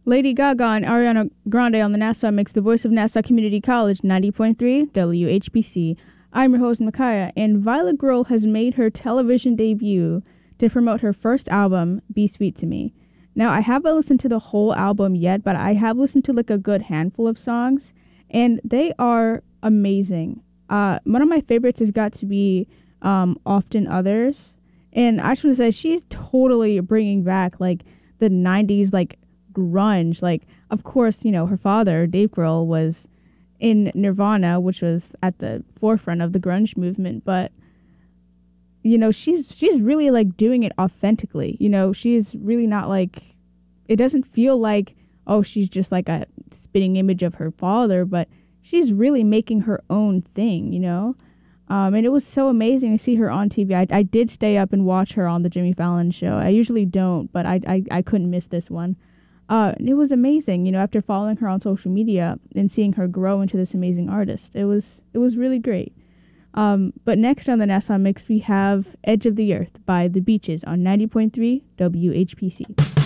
Lady Gaga and Ariana Grande on the Nassau Mix, the voice of Nassau Community College, 90.3 WHBC. I'm your host, Micaiah, and Violet Girl has made her television debut to promote her first album, Be Sweet to Me. Now, I haven't listened to the whole album yet, but I have listened to like a good handful of songs, and they are amazing. One of my favorites has got to be Often Others, and I just want to say she's totally bringing back like the 90s, like grunge. Like, of course, you know, her father, Dave Grohl, was in Nirvana, which was at the forefront of the grunge movement, but you know, she's really like doing it authentically. You know, she's really not like, it doesn't feel like, oh, she's just like a spitting image of her father, but she's really making her own thing, you know? And it was so amazing to see her on TV. I did stay up and watch her on the Jimmy Fallon show. I usually don't, but I couldn't miss this one. And it was amazing, you know, after following her on social media and seeing her grow into this amazing artist. It was really great. But next on the Nassau Mix, we have Edge of the Earth by The Beaches on 90.3 WHPC.